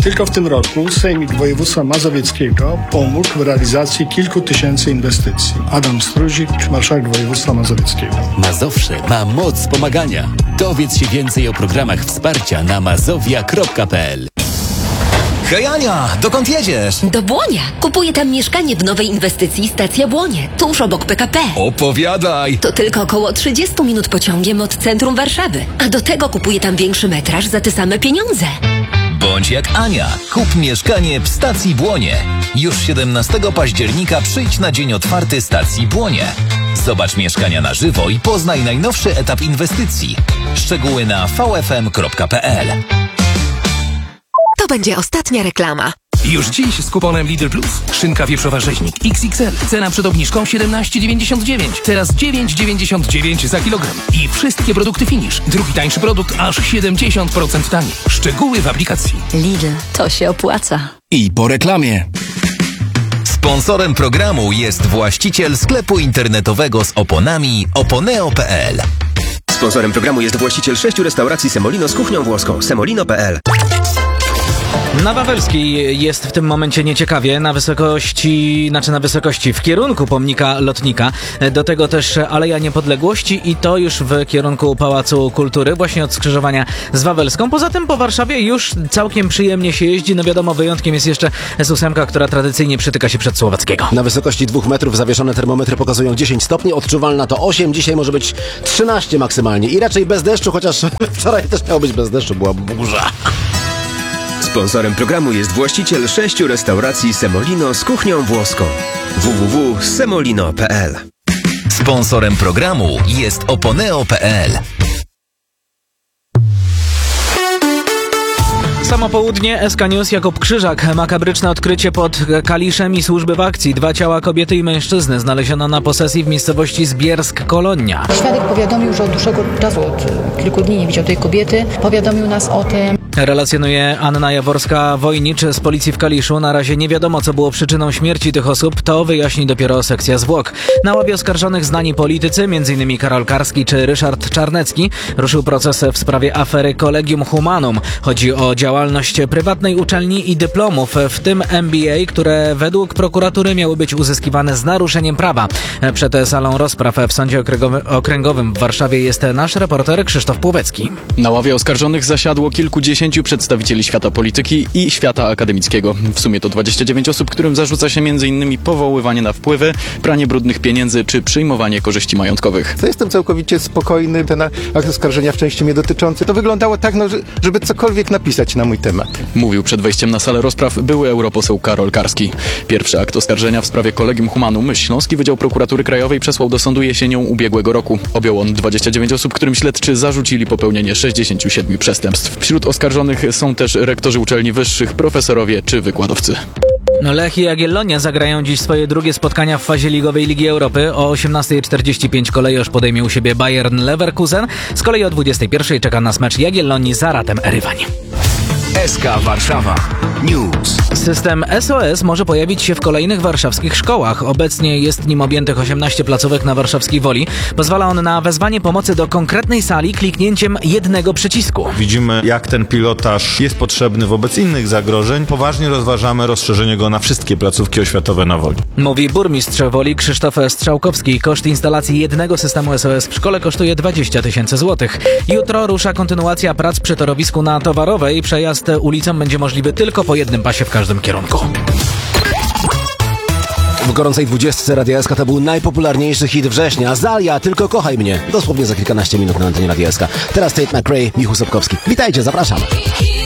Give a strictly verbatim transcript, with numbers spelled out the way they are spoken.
Tylko w tym roku Sejmik Województwa Mazowieckiego pomógł w realizacji kilku tysięcy inwestycji. Adam Struzik, marszałek województwa mazowieckiego. Mazowsze ma moc pomagania. Dowiedz się więcej o programach wsparcia na mazowia kropka p l. Hej Ania, dokąd jedziesz? Do Błonia. Kupuję tam mieszkanie w nowej inwestycji Stacja Błonie, tuż obok P K P. Opowiadaj. To tylko około trzydzieści minut pociągiem od centrum Warszawy. A do tego kupuję tam większy metraż za te same pieniądze. Bądź jak Ania. Kup mieszkanie w Stacji Błonie. Już siedemnastego października przyjdź na dzień otwarty Stacji Błonie. Zobacz mieszkania na żywo i poznaj najnowszy etap inwestycji. Szczegóły na v f m kropka p l. To będzie ostatnia reklama. Już dziś z kuponem Lidl Plus. Szynka wieprzowa rzeźnik X X L. Cena przed obniżką siedemnaście dziewięćdziesiąt dziewięć. Teraz dziewięć dziewięćdziesiąt dziewięć za kilogram. I wszystkie produkty Finish. Drugi tańszy produkt aż siedemdziesiąt procent taniej. Szczegóły w aplikacji. Lidl, to się opłaca. I po reklamie. Sponsorem programu jest właściciel sklepu internetowego z oponami oponeo kropka p l. Sponsorem programu jest właściciel sześciu restauracji Semolino z kuchnią włoską. semolino kropka p l. Na Wawelskiej jest w tym momencie nieciekawie, na wysokości, znaczy na wysokości, w kierunku pomnika lotnika. Do tego też Aleja Niepodległości i to już w kierunku Pałacu Kultury, właśnie od skrzyżowania z Wawelską. Poza tym po Warszawie już całkiem przyjemnie się jeździ. No wiadomo, wyjątkiem jest jeszcze S ósem, która tradycyjnie przytyka się przed Słowackiego. Na wysokości dwóch metrów zawieszone termometry pokazują dziesięć stopni, odczuwalna to osiem, dzisiaj może być trzynaście maksymalnie i raczej bez deszczu, chociaż wczoraj też miało być bez deszczu, była burza. Sponsorem programu jest właściciel sześciu restauracji Semolino z kuchnią włoską. w w w kropka semolino kropka p l. Sponsorem programu jest oponeo kropka p l. Samo południe, S K News, Jakub Krzyżak. Makabryczne odkrycie pod Kaliszem i służby w akcji. Dwa ciała kobiety i mężczyzny znaleziono na posesji w miejscowości Zbiersk-Kolonia. Świadek powiadomił, że od dłuższego czasu, od kilku dni nie widział tej kobiety. Powiadomił nas o tym. Relacjonuje Anna Jaworska-Wojnicz z policji w Kaliszu. Na razie nie wiadomo, co było przyczyną śmierci tych osób. To wyjaśni dopiero sekcja zwłok. Na ławie oskarżonych znani politycy, m.in. Karol Karski czy Ryszard Czarnecki. Ruszył proces w sprawie afery Collegium Humanum. Chodzi o działalność prywatnej uczelni i dyplomów, w tym M B A, które według prokuratury miały być uzyskiwane z naruszeniem prawa. Przed salą rozpraw w Sądzie Okręgowym w Warszawie jest nasz reporter Krzysztof Płowecki. Na ławie oskarżonych zasiadło kilkudziesięciu przedstawicieli świata polityki i świata akademickiego. W sumie to dwadzieścia dziewięć osób, którym zarzuca się m.in. powoływanie na wpływy, pranie brudnych pieniędzy czy przyjmowanie korzyści majątkowych. To jestem całkowicie spokojny, ten akt oskarżenia w części mnie dotyczący. To wyglądało tak, no, żeby cokolwiek napisać na mój temat. Mówił przed wejściem na salę rozpraw były europoseł Karol Karski. Pierwszy akt oskarżenia w sprawie Collegium Humanum Śląski Wydział Prokuratury Krajowej przesłał do sądu jesienią ubiegłego roku. Objął on dwadzieścia dziewięć osób, którym śledczy zarzucili popełnienie sześćdziesięciu siedmiu przestępstw. Wśród oskarżonych są też rektorzy uczelni wyższych, profesorowie czy wykładowcy. No Lech i Jagiellonia zagrają dziś swoje drugie spotkania w fazie ligowej Ligi Europy. O osiemnastej czterdzieści pięć kolejorz podejmie u siebie Bayern Leverkusen. Z kolei o dwudziestej pierwszej czeka nas mecz Jagiellonii z Aratem Erywań. S K Warszawa News. System S O S może pojawić się w kolejnych warszawskich szkołach. Obecnie jest nim objętych osiemnaście placówek na warszawskiej Woli. Pozwala on na wezwanie pomocy do konkretnej sali kliknięciem jednego przycisku. Widzimy, jak ten pilotaż jest potrzebny wobec innych zagrożeń. Poważnie rozważamy rozszerzenie go na wszystkie placówki oświatowe na Woli. Mówi burmistrz Woli Krzysztof Strzałkowski. Koszt instalacji jednego systemu S O S w szkole kosztuje dwadzieścia tysięcy złotych. Jutro rusza kontynuacja prac przy torowisku na Towarowej. Przejazd ulicą będzie możliwy tylko po jednym pasie w każdym kierunku. W gorącej dwudziestce Radia S K to był najpopularniejszy hit września. Zalia, tylko kochaj mnie. Dosłownie za kilkanaście minut na antenie Radia S K. Teraz Tate McRae, Michał Sobkowski. Witajcie, zapraszam.